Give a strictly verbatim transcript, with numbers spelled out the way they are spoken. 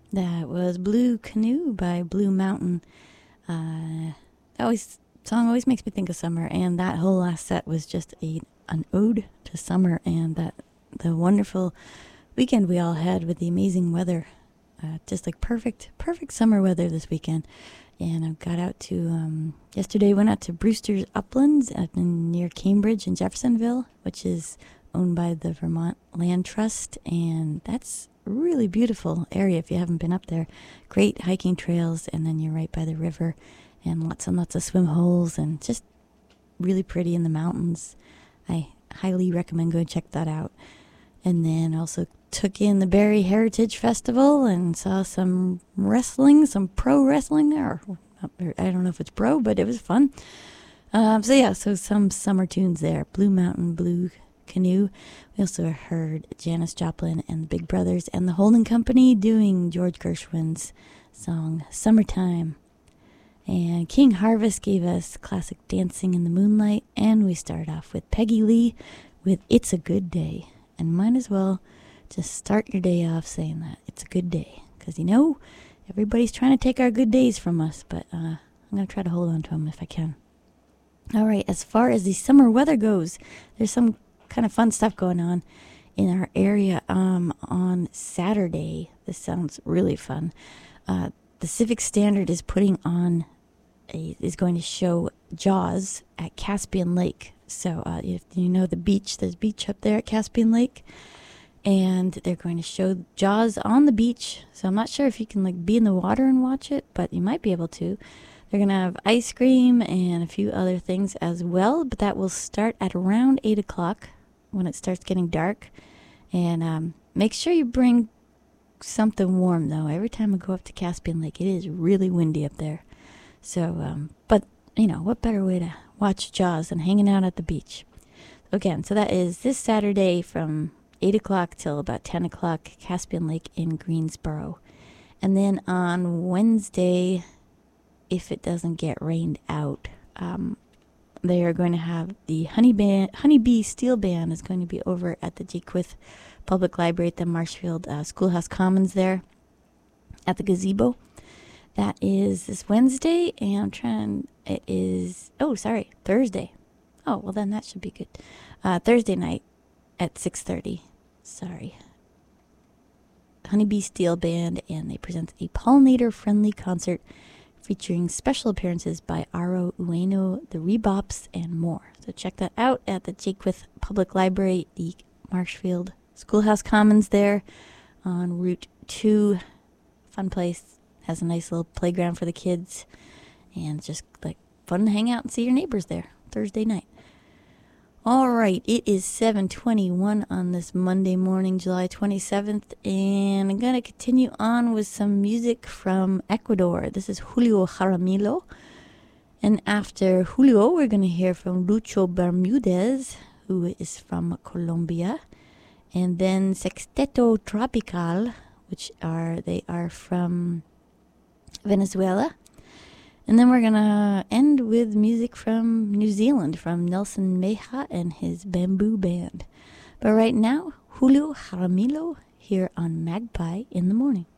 That was Blue Canoe by Blue Mountain. Uh, that always song always makes me think of summer, and that whole last set was just a an ode to summer and that the wonderful weekend we all had with the amazing weather. Uh, just like perfect, perfect summer weather this weekend. And I got out to, um, yesterday went out to Brewster's Uplands up in, near Cambridge in Jeffersonville, which is owned by the Vermont Land Trust. And that's a really beautiful area if you haven't been up there. Great hiking trails, and then you're right by the river, and lots and lots of swim holes, and just really pretty in the mountains. I highly recommend going check that out. And then also took in the Barrie Heritage Festival and saw some wrestling, some pro wrestling there. I don't know if it's pro, but it was fun. Um, so yeah, so some summer tunes there. Blue Mountain, Blue Canoe. We also heard Janis Joplin and the Big Brothers and the Holding Company doing George Gershwin's song Summertime. And King Harvest gave us classic Dancing in the Moonlight. And we started off with Peggy Lee with It's a Good Day. And might as well just start your day off saying that. It's a good day. Because, you know, everybody's trying to take our good days from us. But uh, I'm going to try to hold on to them if I can. All right, as far as the summer weather goes, there's some kind of fun stuff going on in our area um, on Saturday. This sounds really fun. Uh, the Civic Standard is putting on, a, is going to show Jaws at Caspian Lake. So uh, if you know the beach, there's a beach up there at Caspian Lake. And they're going to show Jaws on the beach. So I'm not sure if you can like be in the water and watch it, but you might be able to. They're going to have ice cream and a few other things as well. But that will start at around eight o'clock when it starts getting dark. And um, make sure you bring something warm, though. Every time I go up to Caspian Lake, it is really windy up there. So, um, but, you know, what better way to watch Jaws than hanging out at the beach? Again, so that is this Saturday from eight o'clock till about ten o'clock, Caspian Lake in Greensboro. And then on Wednesday, if it doesn't get rained out, um, they are going to have the Honey Band, Honeybee Steel Band is going to be over at the Jaquith Public Library at the Marshfield uh, Schoolhouse Commons there at the gazebo. That is this Wednesday, and I'm trying, it is, oh, sorry, Thursday. Oh, well, then that should be good. Uh, Thursday night at six thirty. Sorry. Honeybee Steel Band, and they present a pollinator-friendly concert featuring special appearances by Aro Ueno, the Rebops, and more. So check that out at the Jaquith Public Library, the Marshfield Schoolhouse Commons there on Route two. Fun place. Has a nice little playground for the kids. And just like fun to hang out and see your neighbors there Thursday night. All right, it is seven twenty-one on this Monday morning, July twenty-seventh, and I'm going to continue on with some music from Ecuador. This is Julio Jaramillo, and after Julio, we're going to hear from Lucho Bermudez, who is from Colombia, and then Sexteto Tropical, which are, they are from Venezuela. And then we're going to end with music from New Zealand, from Nelson Meja and his Bamboo Band. But right now, Julio Jaramillo here on Magpie in the Morning.